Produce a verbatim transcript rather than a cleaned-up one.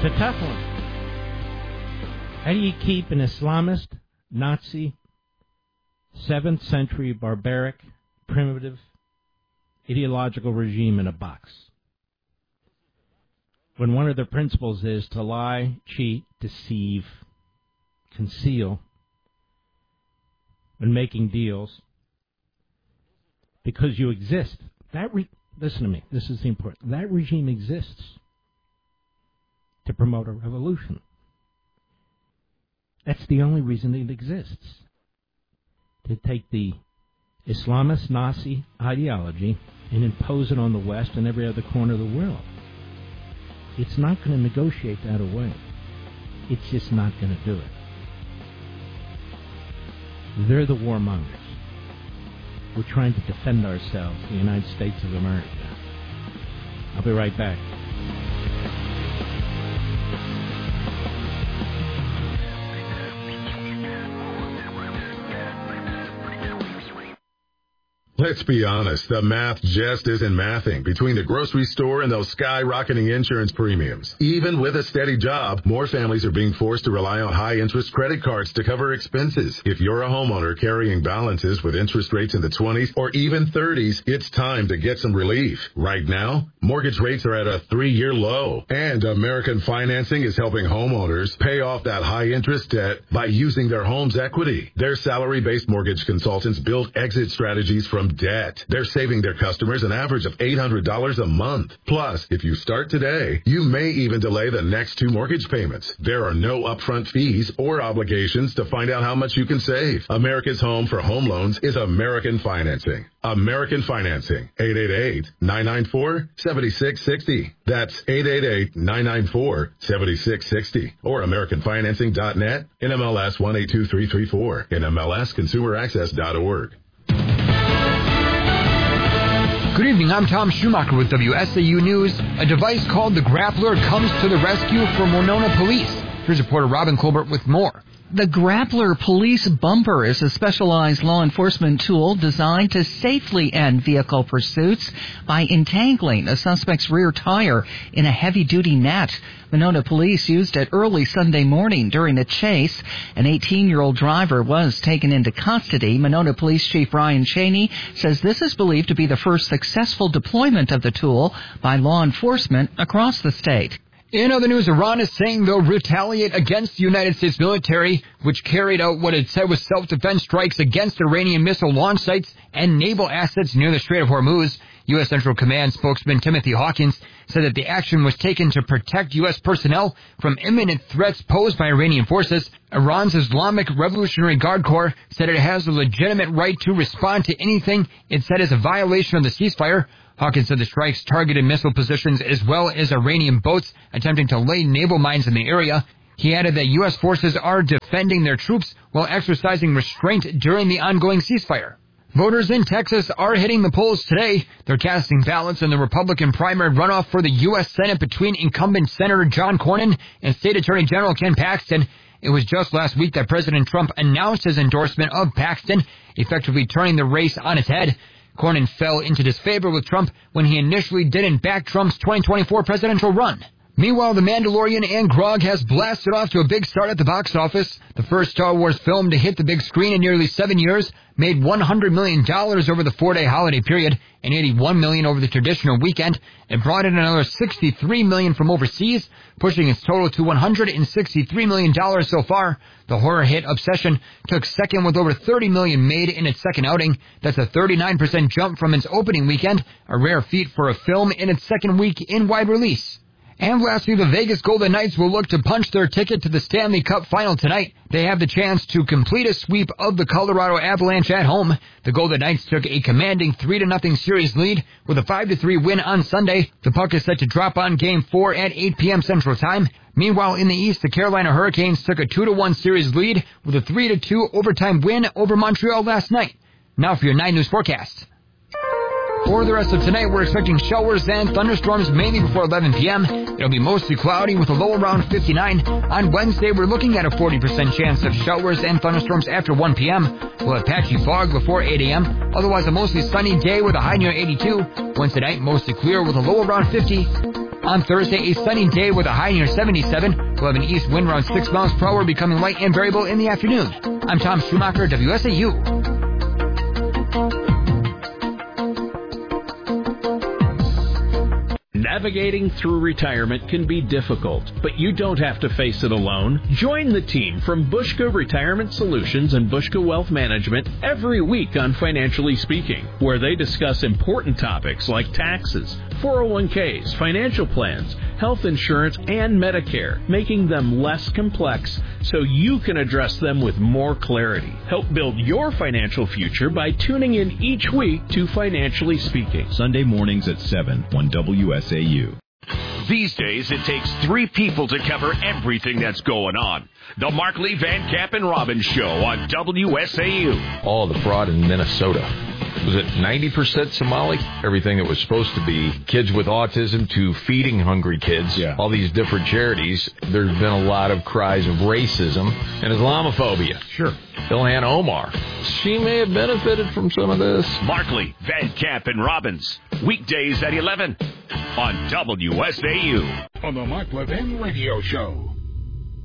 It's a tough one. How do you keep an Islamist, Nazi, seventh century barbaric, primitive, ideological regime in a box, when one of their principles is to lie, cheat, deceive, conceal when making deals because you exist? That re- listen to me, this is the important. That regime exists to promote a revolution. That's the only reason it exists. To take the Islamist Nazi ideology and impose it on the West and every other corner of the world. It's not going to negotiate that away. It's just not going to do it. They're the warmongers. We're trying to defend ourselves, the United States of America. I'll be right back. Let's be honest, the math just isn't mathing between the grocery store and those skyrocketing insurance premiums. Even with a steady job, more families are being forced to rely on high-interest credit cards to cover expenses. If you're a homeowner carrying balances with interest rates in the twenties or even thirties, it's time to get some relief. Right now, mortgage rates are at a three-year low, and American Financing is helping homeowners pay off that high-interest debt by using their home's equity. Their salary-based mortgage consultants build exit strategies from debt. They're saving their customers an average of eight hundred dollars a month. Plus, if you start today, you may even delay the next two mortgage payments. There are no upfront fees or obligations to find out how much you can save. America's home for home loans is American Financing. American Financing. eight eight eight, nine nine four, seven six six zero. That's eight eight eight, nine nine four, seven six six zero. Or American Financing dot net, N M L S one eight two three three four, N M L S consumer access dot org. Good evening, I'm Tom Schumacher with W S A U News. A device called the Grappler comes to the rescue for Monona Police. Here's reporter Robin Colbert with more. The Grappler Police Bumper is a specialized law enforcement tool designed to safely end vehicle pursuits by entangling a suspect's rear tire in a heavy-duty net. Monona Police used it early Sunday morning during a chase. An eighteen-year-old driver was taken into custody. Monona Police Chief Ryan Cheney says this is believed to be the first successful deployment of the tool by law enforcement across the state. In other news, Iran is saying they'll retaliate against the United States military, which carried out what it said was self-defense strikes against Iranian missile launch sites and naval assets near the Strait of Hormuz. U S. Central Command spokesman Timothy Hawkins said that the action was taken to protect U S personnel from imminent threats posed by Iranian forces. Iran's Islamic Revolutionary Guard Corps said it has a legitimate right to respond to anything it said is a violation of the ceasefire. Hawkins said the strikes targeted missile positions as well as Iranian boats attempting to lay naval mines in the area. He added that U S forces are defending their troops while exercising restraint during the ongoing ceasefire. Voters in Texas are hitting the polls today. They're casting ballots in the Republican primary runoff for the U S. Senate between incumbent Senator John Cornyn and State Attorney General Ken Paxton. It was just last week that President Trump announced his endorsement of Paxton, effectively turning the race on its head. Cornyn fell into disfavor with Trump when he initially didn't back Trump's twenty twenty-four presidential run. Meanwhile, The Mandalorian and Grog has blasted off to a big start at the box office. The first Star Wars film to hit the big screen in nearly seven years made one hundred million dollars over the four-day holiday period and eighty-one million dollars over the traditional weekend. It brought in another sixty-three million dollars from overseas, pushing its total to one hundred sixty-three million dollars so far. The horror hit Obsession took second with over thirty million dollars made in its second outing. That's a thirty-nine percent jump from its opening weekend, a rare feat for a film in its second week in wide release. And lastly, the Vegas Golden Knights will look to punch their ticket to the Stanley Cup Final tonight. They have the chance to complete a sweep of the Colorado Avalanche at home. The Golden Knights took a commanding three to nothing series lead with a five to three win on Sunday. The puck is set to drop on Game four at eight p.m. Central Time. Meanwhile, in the East, the Carolina Hurricanes took a two to one series lead with a three to two overtime win over Montreal last night. Now for your nine News forecast. For the rest of tonight, we're expecting showers and thunderstorms mainly before eleven p.m. It'll be mostly cloudy with a low around fifty-nine. On Wednesday, we're looking at a forty percent chance of showers and thunderstorms after one p.m. We'll have patchy fog before eight a.m. Otherwise, a mostly sunny day with a high near eighty-two. Wednesday night, mostly clear with a low around fifty. On Thursday, a sunny day with a high near seventy-seven. We'll have an east wind around six miles per hour, becoming light and variable in the afternoon. I'm Tom Schumacher, W S A U. Navigating through retirement can be difficult, but you don't have to face it alone. Join the team from Bushka Retirement Solutions and Bushka Wealth Management every week on Financially Speaking, where they discuss important topics like taxes, four oh one k's, financial plans, health insurance, and Medicare, making them less complex so you can address them with more clarity. Help build your financial future by tuning in each week to Financially Speaking. Sunday mornings at seven on W S A U. These days, it takes three people to cover everything that's going on. The Markley, Van Camp, and Robbins Show on W S A U. All the fraud in Minnesota. Was it ninety percent Somali? Everything that was supposed to be kids with autism to feeding hungry kids. Yeah. All these different charities. There's been a lot of cries of racism and Islamophobia. Sure. Ilhan Omar. She may have benefited from some of this. Markley, Van Camp, and Robbins. Weekdays at eleven on W S A U. On the Mark Levin Radio Show.